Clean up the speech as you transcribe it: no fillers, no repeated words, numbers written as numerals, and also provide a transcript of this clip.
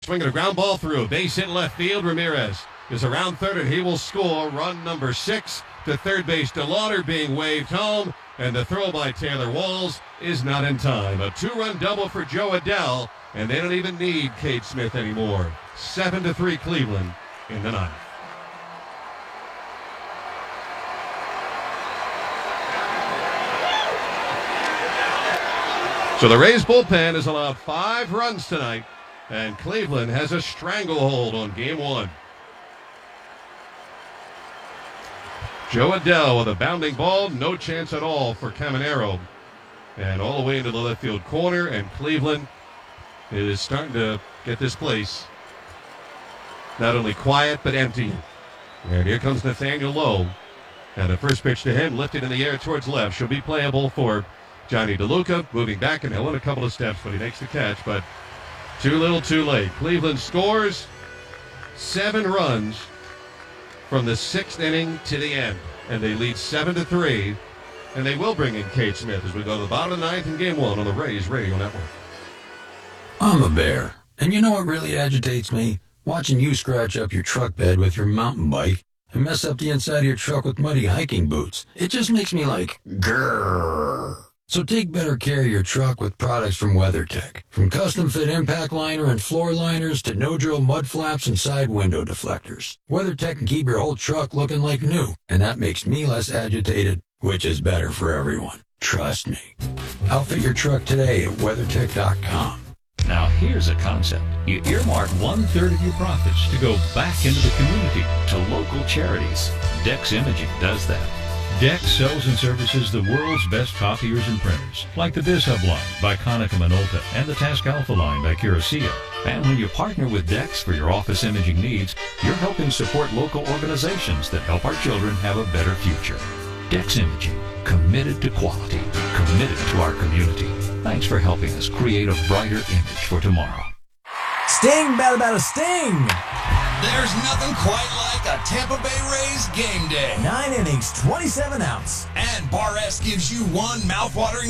Swinging a ground ball through. Base hit left field. Ramirez is around third, and he will score. Run number 6 to third base. DeLauder being waved home, and the throw by Taylor Walls is not in time. A 2-run double for Joe Adell, and they don't even need Cade Smith anymore. 7-3 Cleveland in the ninth. So the Rays bullpen has allowed 5 runs tonight, and Cleveland has a stranglehold on game 1. Joe Adell with a bounding ball, no chance at all for Caminero. And all the way into the left field corner, and Cleveland is starting to get this place not only quiet but empty. And here comes Nathaniel Lowe. And the first pitch to him, lifted in the air towards left. Should be playable for Johnny DeLuca, moving back and he'll in a couple of steps, but he makes the catch. But too little, too late. Cleveland scores 7 runs from the 6th inning to the end, and they lead 7-3. And they will bring in Cade Smith as we go to the bottom of the 9th in game 1 on the Rays Radio Network. I'm a bear, and you know what really agitates me? Watching you scratch up your truck bed with your mountain bike and mess up the inside of your truck with muddy hiking boots. It just makes me like, grrr. So take better care of your truck with products from WeatherTech. From custom fit impact liner and floor liners to no-drill mud flaps and side window deflectors. WeatherTech can keep your whole truck looking like new, and that makes me less agitated, which is better for everyone. Trust me. Outfit your truck today at WeatherTech.com. Now here's a concept. You earmark 1/3 of your profits to go back into the community, to local charities. Dex Imaging does that. Dex sells and services the world's best copiers and printers, like the BizHub line by Konica Minolta and the Task Alpha line by Curacao. And when you partner with Dex for your office imaging needs, you're helping support local organizations that help our children have a better future. Dex Imaging, committed to quality, committed to our community. Thanks for helping us create a brighter image for tomorrow. Sting, about a sting! There's nothing quite like a Tampa Bay Rays game day. 9 innings, 27 outs. And Bar S gives you one mouthwatering